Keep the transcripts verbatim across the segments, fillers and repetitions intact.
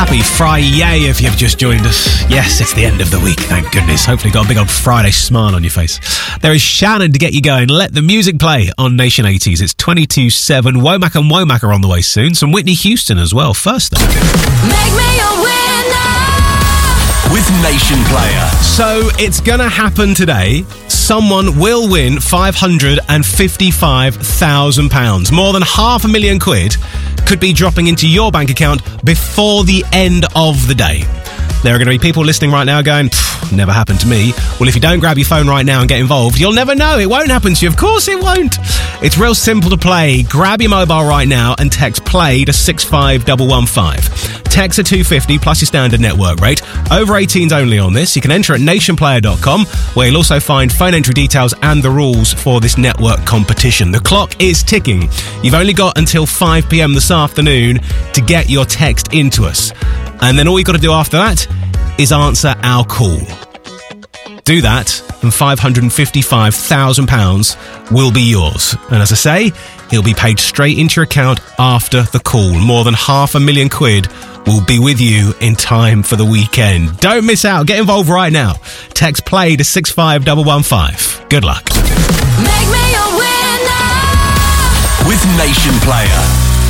Happy Friday if you've just joined us. Yes, it's the end of the week, thank goodness. Hopefully got a big old Friday smile on your face. There is Shannon to get you going. Let the music play on Nation eighties. It's twenty-two seven. Womack and Womack are on the way soon. Some Whitney Houston as well. First though. Make me a winner with Nation Player. So it's going to happen today. Someone will win five hundred fifty-five thousand pounds. More than half a million quid could be dropping into your bank account before the end of the day. There are going to be people listening right now going, never happened to me. Well, if you don't grab your phone right now and get involved, you'll never know. It won't happen to you. Of course it won't. It's real simple to play. Grab your mobile right now and text PLAY to six five one one five. Text are two pounds fifty plus your standard network rate. Over eighteens only on this. You can enter at nation player dot com, where you'll also find phone entry details and the rules for this network competition. The clock is ticking. You've only got until five p.m. this afternoon to get your text into us. And then all you've got to do after that is answer our call. Do that, and five hundred fifty-five thousand pounds will be yours. And as I say, it'll be paid straight into your account after the call. More than half a million quid will be with you in time for the weekend. Don't miss out. Get involved right now. Text PLAY to six five one one five. Good luck. Make me a winner with Nation Player.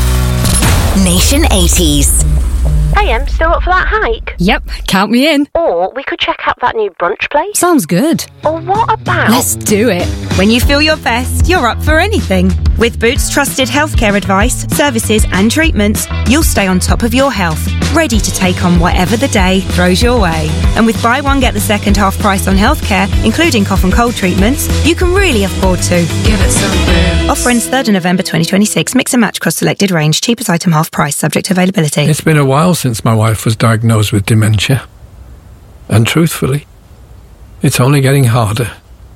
Nation eighties. Hey, Em, still up for that hike? Yep, count me in. Or we could check out that new brunch place. Sounds good. Or what about... Let's do it. When you feel your best, you're up for anything. With Boots trusted healthcare advice, services and treatments, you'll stay on top of your health, ready to take on whatever the day throws your way. And with buy one, get the second half price on healthcare, including cough and cold treatments, you can really afford to. Give it some Boots. Offer ends third of November twenty twenty-six. Mix and match cross selected range. Cheapest item half price, subject to availability. It's been a while since my wife was diagnosed with dementia. And truthfully, it's only getting harder.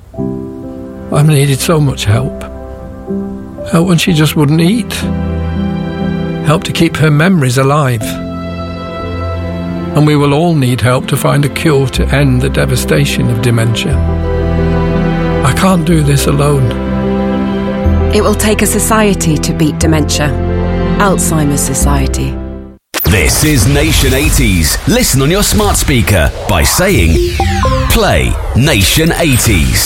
I've needed so much help. Help when she just wouldn't eat. Help to keep her memories alive. And we will all need help to find a cure to end the devastation of dementia. I can't do this alone. It will take a society to beat dementia. Alzheimer's Society. This is Nation eighties. Listen on your smart speaker by saying Play Nation eighties.